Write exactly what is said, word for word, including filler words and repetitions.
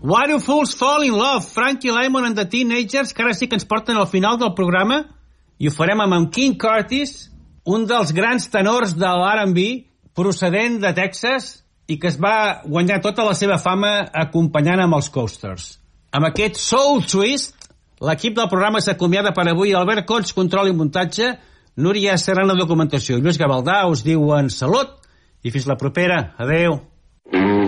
Why Do Fools Fall in Love, Frankie Lymon and the Teenagers, que ara sí que ens porten al final del programa, i ho farem amb en King Curtis, un dels grans tenors de l'R and B, procedent de Texas, i que es va guanyar tota la seva fama acompanyant amb els Coasters. Amb aquest Soul Twist, l'equip del programa s'acomiada per avui. Albert Cons, control i muntatge, Núria Serrano, documentació, i Lluís Gavaldà us diuen salut i fins la propera. Adeu.